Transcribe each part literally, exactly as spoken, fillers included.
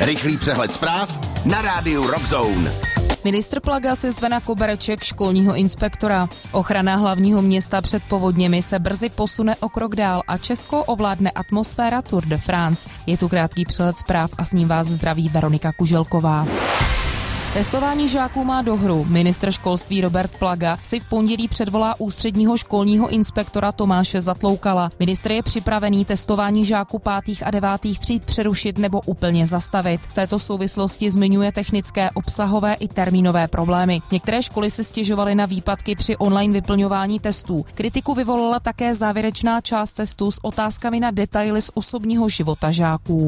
Rychlý přehled zpráv na rádiu Rock Zone. Ministr Plaga si zve na kobereček školního inspektora. Ochrana hlavního města před povodněmi se brzy posune o krok dál a Česko ovládne atmosféra Tour de France. Je tu krátký přehled zpráv a s ním vás zdraví Veronika Kuželková. Testování žáků má dohru. Ministr školství Robert Plaga si v pondělí předvolá ústředního školního inspektora Tomáše Zatloukala. Ministr je připravený testování žáků pátých a devátých tříd přerušit nebo úplně zastavit. V této souvislosti zmiňuje technické, obsahové i termínové problémy. Některé školy se stěžovaly na výpadky při online vyplňování testů. Kritiku vyvolala také závěrečná část testů s otázkami na detaily z osobního života žáků.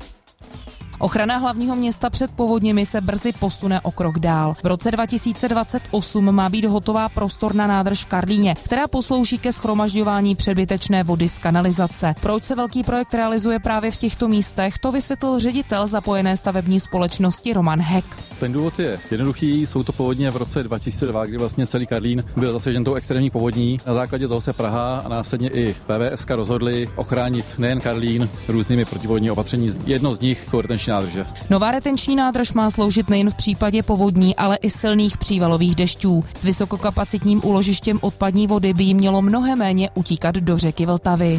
Ochrana hlavního města před povodněmi se brzy posune o krok dál. V roce dva tisíce dvacet osm má být hotová prostorná nádrž v Karlíně, která poslouží ke shromažďování přebytečné vody z kanalizace. Proč se velký projekt realizuje právě v těchto místech, to vysvětlil ředitel zapojené stavební společnosti Roman Heck. Ten důvod je jednoduchý, jsou to povodně v roce dva tisíce dva, kdy vlastně celý Karlín byl zasažen tou extrémní povodní. Na základě toho se Praha a následně i P V S rozhodli ochránit nejen Karlín různými protipovodní opatření. Jedno z nich jsou retenční nádrže. Nová retenční nádrž má sloužit nejen v případě povodní, ale i silných přívalových dešťů. S vysokokapacitním úložištěm odpadní vody by jí mělo mnohem méně utíkat do řeky Vltavy.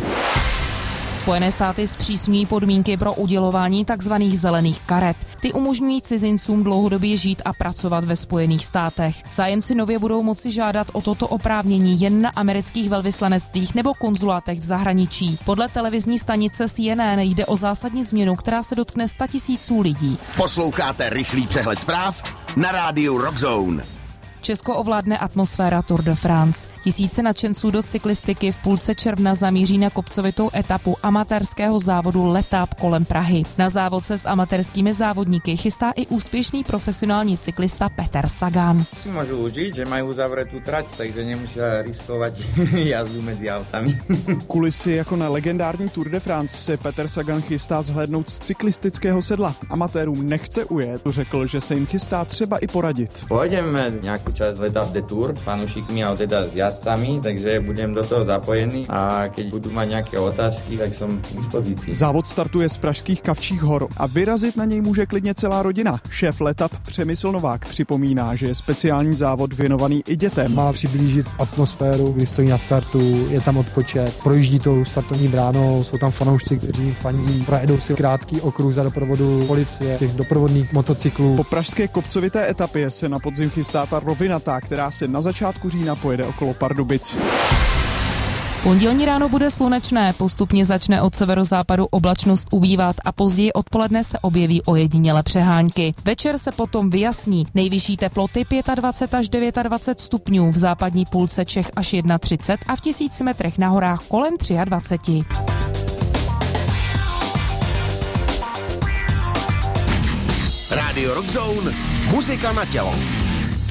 Spojené státy zpřísňují podmínky pro udělování tzv. Zelených karet. Ty umožňují cizincům dlouhodobě žít a pracovat ve Spojených státech. Zájemci nově budou moci žádat o toto oprávnění jen na amerických velvyslanectvích nebo konzulátech v zahraničí. Podle televizní stanice C N N jde o zásadní změnu, která se dotkne statisíců lidí. Posloucháte rychlý přehled zpráv na rádiu Rock Zone. Česko ovládne atmosféra Tour de France. Tisíce nadšenců do cyklistiky v půlce června zamíří na kopcovitou etapu amatérského závodu Letap kolem Prahy. Na závod se s amatérskými závodníky chystá i úspěšný profesionální cyklista Peter Sagan. Si môžu užiť, že mají uzavretú trať, takže nemusí riskovat jazdu mezi autami. Kulisy jako na legendární Tour de France se Peter Sagan chystá zhlédnout z cyklistického sedla. Amatérům nechce ujet, řekl, že se jim chystá třeba i poradit. Pôjdeme nejakú časť Letap de Tour s fanúšikmi a teda s jazdcami, takže budem do toho zapojený a keď budú mať nejaké otázky, tak som k dispozícii. Závod startuje z pražských Kavčích hor a vyrazit na něj může klidně celá rodina. Šéf Letap Přemysl Novák připomíná, že je speciální závod věnovaný i dětem. Má přiblížit atmosféru, kdy stojí na startu, je tam odpočet, projíždí tou startovní bránou, jsou tam fanoušci, kteří fandí, projedou si krátký okruh za doprovodu policie, těch doprovodných motocyklů. Po pražské kopcovité etapě se na podzim chystá ta rovinatá, která se na začátku října pojede okolo Pardubic. Pondělní ráno bude slunečné, postupně začne od severozápadu oblačnost ubývat a později odpoledne se objeví ojedinělé přehánky. Večer se potom vyjasní. Nejvyšší teploty dvacet pět až dvacet devět stupňů, v západní půlce Čech až třicet jedna a v tisíci metrech na horách kolem dvacet tři. Rádio Rock Zone, muzika na tělo.